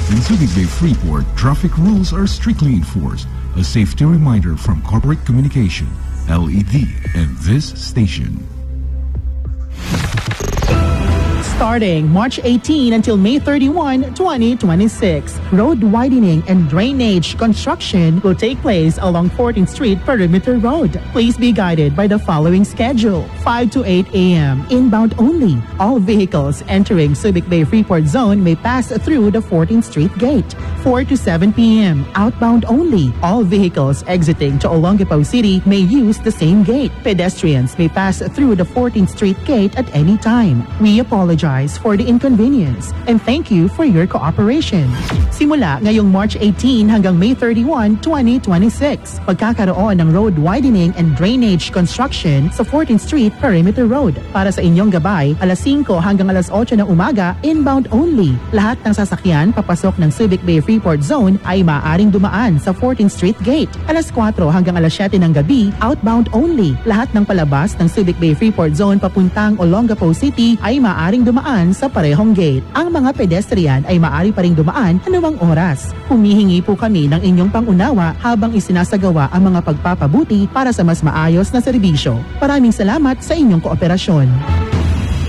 In Subic Bay Freeport, traffic rules are strictly enforced. A safety reminder from Corporate Communication, LED, and this station. Starting March 18 until May 31, 2026, road widening and drainage construction will take place along 14th Street Perimeter Road. Please be guided by the following schedule. 5 to 8 a.m. inbound only. All vehicles entering Subic Bay Freeport Zone may pass through the 14th Street Gate. 4 to 7 p.m. outbound only. All vehicles exiting to Olongapo City may use the same gate. Pedestrians may pass through the 14th Street Gate at any time. We apologize for the inconvenience and thank you for your cooperation. Simula ngayong March 18 hanggang May 31, 2026, pagkakaroon ng road widening and drainage construction sa 14th Street Perimeter Road. Para sa inyong gabay, alas 5 hanggang alas 8 ng umaga, inbound only. Lahat ng sasakyan papasok ng Subic Bay Freeport Zone ay maaaring dumaan sa 14th Street Gate. Alas 4 hanggang alas 7 ng gabi, outbound only. Lahat ng palabas ng Subic Bay Freeport Zone papuntang Olongapo City ay maaaring dumaan sa parehong gate. Ang mga pedestrian ay maaari pa ring dumaan anumang oras. Humihingi po kami ng inyong pangunawa habang isinasagawa ang mga pagpapabuti para sa mas maayos na serbisyo. Maraming salamat sa inyong kooperasyon.